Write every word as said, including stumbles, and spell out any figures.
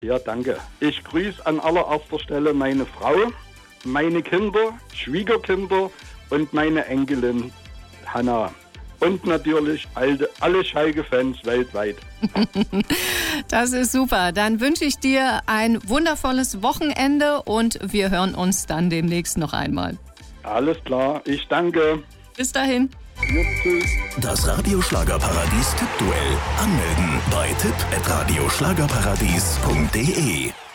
Ja, danke. Ich grüße an allererster Stelle meine Frau, meine Kinder, Schwiegerkinder und meine Enkelin Hanna. Und natürlich alle, alle Schalke-Fans weltweit. Das ist super. Dann wünsche ich dir ein wundervolles Wochenende und wir hören uns dann demnächst noch einmal. Alles klar, ich danke. Bis dahin. Ja, tschüss. Das Radio-Schlagerparadies Tippduell. Anmelden bei tipp at radioschlagerparadies punkt de.